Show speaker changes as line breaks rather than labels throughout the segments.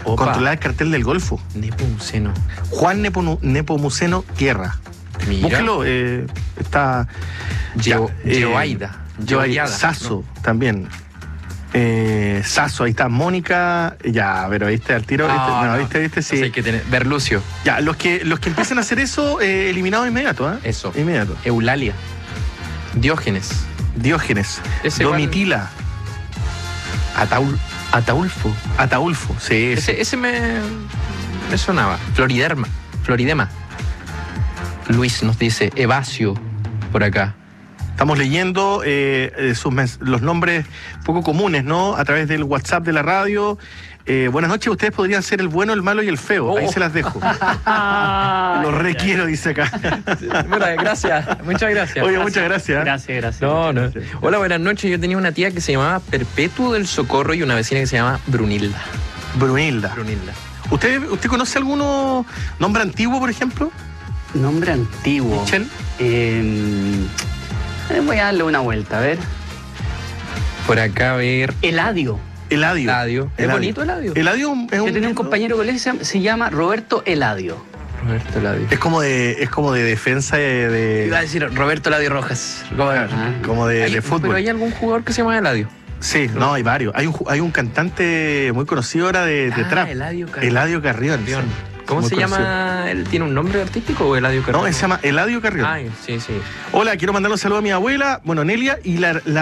Opa.
Controlaba el cartel del Golfo.
Nepomuceno.
Juan Nepomuceno Guerra.
Mira.
Búsquelo, está...
Geoaida.
Sasso, también. Sasso, ahí está. Mónica, ya, pero viste al tiro. ¿Viste? Sí.
Hay que tener. Berlucio.
Ya, los que empiecen a hacer eso, eliminados inmediato, ¿eh?
Eso.
Inmediato.
Eulalia. Diógenes.
Ese Domitila. Ataulfo, sí.
Ese me sonaba. Floridema. Luis nos dice Evasio por acá.
Estamos leyendo los nombres poco comunes, ¿no? A través del WhatsApp de la radio. Buenas noches, ustedes podrían ser el bueno, el malo y el feo. Ahí se las dejo. Los requiero, dice acá.
Bueno, gracias, muchas gracias.
Oye, muchas gracias.
Gracias.
No. Hola, buenas noches. Yo tenía una tía que se llamaba Perpetuo del Socorro y una vecina que se llama Brunilda.
¿Usted conoce alguno nombre antiguo, por ejemplo?
Nombre antiguo.
Michelle.
Voy a darle una vuelta, a ver.
Por acá, a ver.
Eladio.
¿Es bonito Eladio?
Eladio es
Yo tenía un compañero de colegio que se llama Roberto Eladio.
Roberto Eladio.
Es como de defensa de...
Iba a decir Roberto Eladio Rojas.
Como de fútbol.
¿Pero hay algún jugador que se llama Eladio?
Sí, no, hay varios. Hay un cantante muy conocido ahora de trap. Eladio Carrión.
¿Cómo se llama? ¿Él tiene un nombre artístico o Eladio Carrión?
No, él se llama Eladio Carrión.
Ay, sí.
Hola, quiero mandarle un saludo a mi abuela, bueno, Nelia, y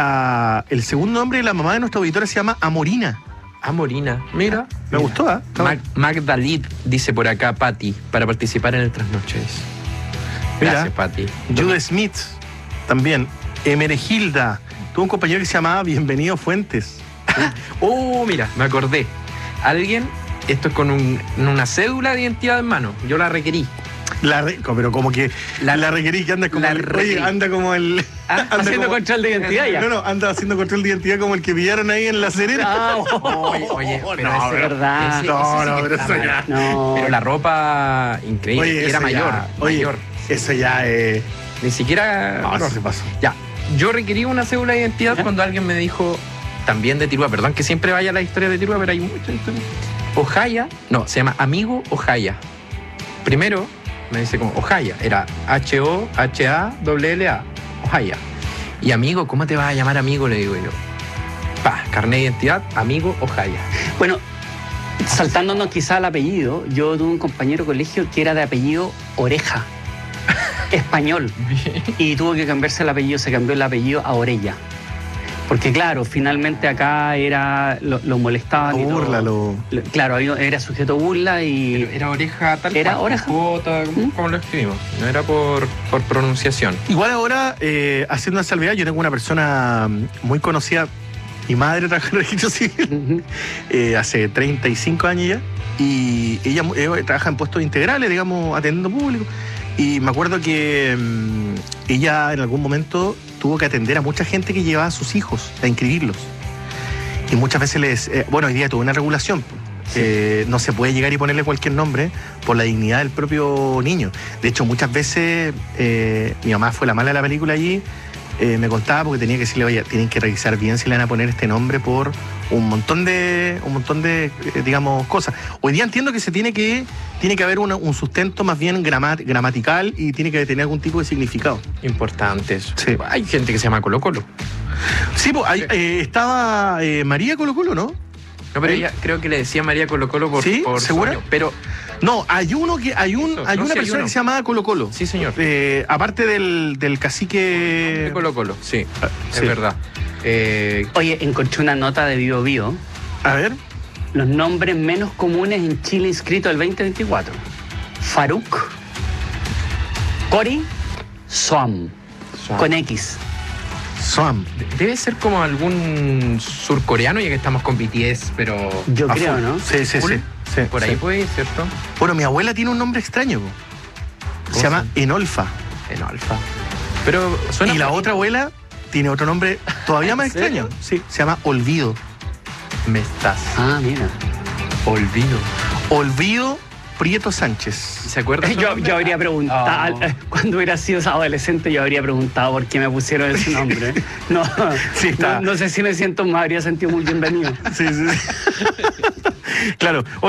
el segundo nombre de la mamá de nuestra auditora se llama Amorina.
Amorina, mira.
Me gustó, ¿eh?
Magdalid dice por acá, Patti, para participar en el Trasnoches. Gracias, Patti.
Jude Smith, también. Emeregilda. Tuvo un compañero que se llamaba Bienvenido Fuentes.
Mira, me acordé. Alguien, esto es con una cédula de identidad en mano. Yo la requerí.
Pero como que la requerí, que anda como anda como el...
haciendo control de identidad ya.
No, anda haciendo control de identidad como el que pillaron ahí en La Serena.
Oye, pero
no, es verdad.
Pero eso ya...
Pero la ropa, increíble.
Oye,
era mayor.
Eso ya es...
Ni siquiera...
No se pasó.
Ya, yo requerí una cédula de identidad cuando alguien me dijo, también de Tirúa, perdón que siempre vaya la historia de Tirúa, pero hay mucha historia. Ojaya, no, se llama Amigo Ojaya. Primero me dice como Ojaya, era H-O-H-A-L-L-A, Ojaya. Y amigo, ¿cómo te vas a llamar amigo? Le digo yo. Carnet de identidad, Amigo Ojaya.
Bueno, saltándonos quizá al apellido, yo tuve un compañero de colegio que era de apellido Oreja, español. Y tuvo que cambiarse el apellido, se cambió el apellido a Orella. Porque claro, finalmente acá lo molestaban y
burla,
claro, era sujeto burla y...
Era Oreja tal
¿Era
cual,
Oreja?
como lo escribimos. No era por pronunciación.
Igual ahora, haciendo una salvedad, yo tengo una persona muy conocida, mi madre trabaja en el registro civil, hace 35 años ya, y ella trabaja en puestos integrales, digamos, atendiendo público. Y me acuerdo que ella en algún momento tuvo que atender a mucha gente que llevaba a sus hijos a inscribirlos. Y muchas veces hoy día tuvo una regulación. Sí. No se puede llegar y ponerle cualquier nombre por la dignidad del propio niño. De hecho, muchas veces mi mamá fue la mala de la película allí. Me contaba porque tenía que decirle, oye, tienen que revisar bien si le van a poner este nombre por un montón de digamos, cosas. Hoy día entiendo que tiene que haber un sustento más bien gramatical y tiene que tener algún tipo de significado.
Importante eso.
Sí.
Hay gente que se llama Colo Colo.
Sí, pues estaba María Colo Colo, ¿no?
No, pero ella creo que le decía María Colo Colo por
¿segura?
sueño, pero
no, hay una persona que se llamaba Colo Colo.
Sí, señor.
Aparte del cacique
de Colo Colo, sí, es verdad.
Oye, encontré una nota de Bio Bio.
A ver.
Los nombres menos comunes en Chile inscritos el 2024. Faruk, Cori, Soam, con X.
Soam. Debe ser como algún surcoreano, ya que estamos con BTS, pero...
Yo creo, ¿no?
Sí.
Por ahí puede ir, ¿cierto?
Bueno, mi abuela tiene un nombre extraño. Se llama Enolfa.
Pero suena...
Y la otra abuela tiene otro nombre todavía más extraño. Sí, se llama Olvido.
Me estás...
mira.
Olvido Prieto Sánchez.
¿Se acuerda?
Yo habría preguntado, cuando hubiera sido adolescente, yo habría preguntado por qué me pusieron ese nombre. No,
sí,
no sé si me habría sentido muy bienvenido.
Sí. Claro.